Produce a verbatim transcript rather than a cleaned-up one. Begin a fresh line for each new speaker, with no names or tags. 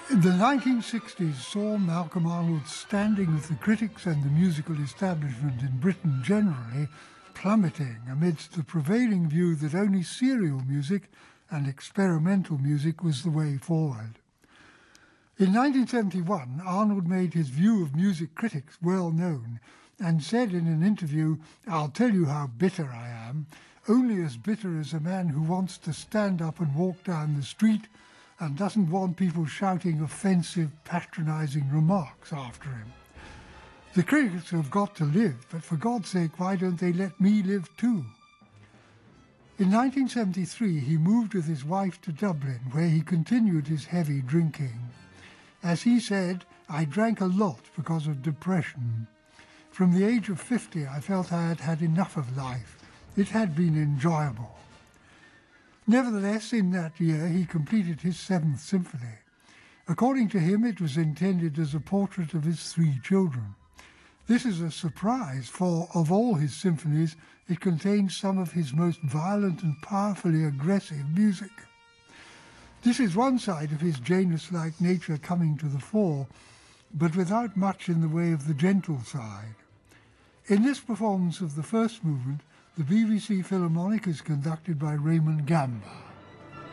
The nineteen sixties saw Malcolm Arnold's standing with the critics and the musical establishment in Britain generally plummeting amidst the prevailing view that only serial music and experimental music was the way forward. In nineteen seventy-one, Arnold made his view of music critics well known and said in an interview, "I'll tell you how bitter I am, only as bitter as a man who wants to stand up and walk down the street and doesn't want people shouting offensive, patronising remarks after him. The critics have got to live, but for God's sake, why don't they let me live too?" In nineteen seventy-three, he moved with his wife to Dublin, where he continued his heavy drinking. As he said, "I drank a lot because of depression. From the age of fifty, I felt I had had enough of life. It had been enjoyable." Nevertheless, in that year, he completed his Seventh Symphony. According to him, it was intended as a portrait of his three children. This is a surprise, for of all his symphonies, it contains some of his most violent and powerfully aggressive music. This is one side of his Janus-like nature coming to the fore, but without much in the way of the gentle side. In this performance of the first movement, the B B C Philharmonic is conducted by Raymond Gamba.